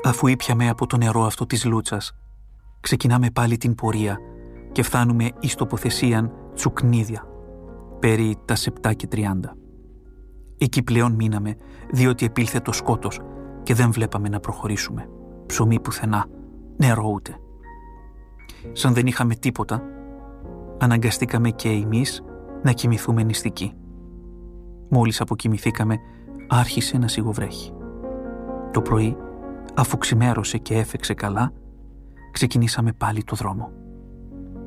Αφού ήπιαμε από το νερό αυτό της λούτσας, ξεκινάμε πάλι την πορεία και φτάνουμε εις τοποθεσίαν Τσουκνίδια, περί τα 7:30. Εκεί πλέον μείναμε, διότι επήλθε το σκότος και δεν βλέπαμε να προχωρήσουμε. Ψωμί πουθενά, νερό ούτε. Σαν δεν είχαμε τίποτα, αναγκαστήκαμε και εμείς να κοιμηθούμε νηστικοί. Μόλις αποκοιμηθήκαμε, άρχισε να σιγοβρέχει. Το πρωί, αφού ξημέρωσε και έφεξε καλά, ξεκινήσαμε πάλι το δρόμο.